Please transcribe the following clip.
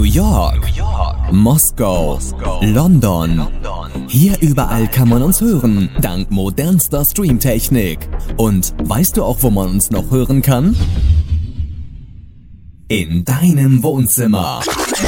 York, Moskau, London. Hier überall kann man uns hören, dank modernster Streamtechnik. Und weißt du auch, wo man uns noch hören kann? In deinem Wohnzimmer.